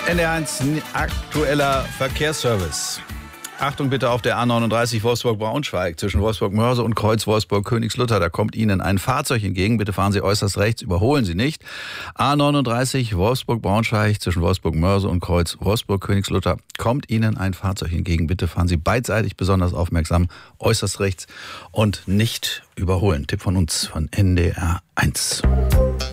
NDR1 aktueller Verkehrsservice. Achtung bitte auf der A39 Wolfsburg-Braunschweig zwischen Wolfsburg-Mörse und Kreuz Wolfsburg-Königslutter. Da kommt Ihnen ein Fahrzeug entgegen. Bitte fahren Sie äußerst rechts, überholen Sie nicht. A39 Wolfsburg-Braunschweig zwischen Wolfsburg-Mörse und Kreuz Wolfsburg-Königslutter. Kommt Ihnen ein Fahrzeug entgegen. Bitte fahren Sie beidseitig besonders aufmerksam, äußerst rechts und nicht überholen. Tipp von uns von NDR1.